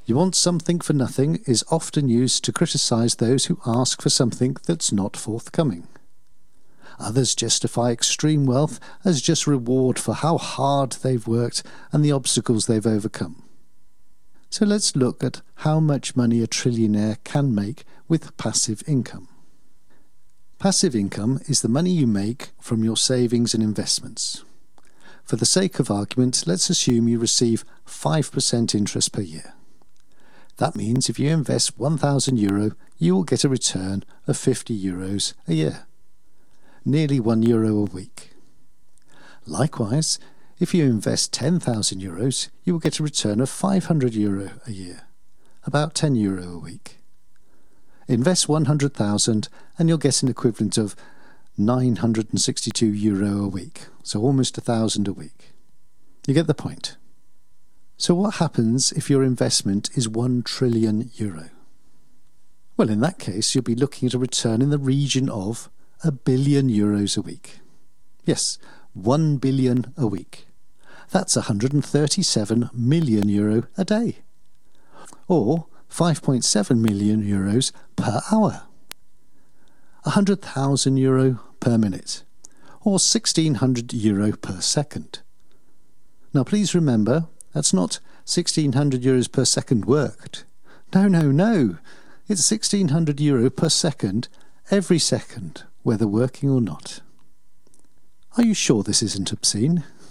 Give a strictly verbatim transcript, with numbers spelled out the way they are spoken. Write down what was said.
You want something for nothing is often used to criticise those who ask for something that's not forthcoming. Others justify extreme wealth as just reward for how hard they've worked and the obstacles they've overcome. So let's look at how much money a trillionaire can make with passive income. Passive income is the money you make from your savings and investments. For the sake of argument, let's assume you receive five percent interest per year. That means if you invest one thousand euro, you will get a return of fifty euros a year, nearly one euro a week. Likewise, if you invest ten thousand euros, you will get a return of five hundred euro a year, about ten euro a week. Invest one hundred thousand and you'll get an equivalent of nine hundred sixty-two euro a week, so almost one thousand a week. You get the point. So what happens if your investment is one trillion euro? Well, in that case, you'll be looking at a return in the region of a billion euros a week. Yes, one billion a week. That's one hundred thirty-seven million euro a day. Or five point seven million euros per hour. one hundred thousand euro per minute. Or sixteen hundred euro per second. Now please remember, that's not sixteen hundred euros per second worked. No, no, no. It's sixteen hundred euro per second, every second, whether working or not. Are you sure this isn't obscene?